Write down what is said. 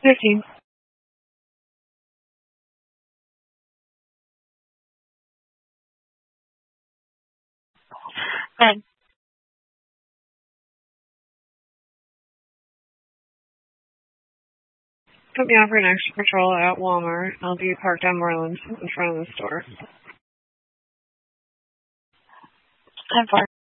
15. Fine. Put me on for an extra patrol at Walmart. I'll be parked on Moreland in front of the store. 10-4.